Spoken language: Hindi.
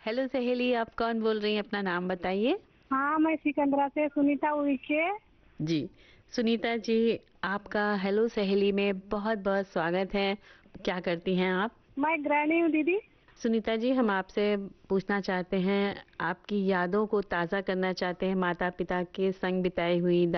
हेलो सहेली, आप कौन बोल रही हैं? अपना नाम बताइए। हाँ, मैं सिकंदरा से सुनीता उइके। जी, सुनीता जी, आपका हेलो सहेली में बहुत बहुत स्वागत है। क्या करती हैं आप? मैं गृहिणी हूँ दीदी। सुनीता जी, हम आपसे पूछना चाहते हैं, आपकी यादों को ताज़ा करना चाहते हैं, माता पिता के संग बिताई हुई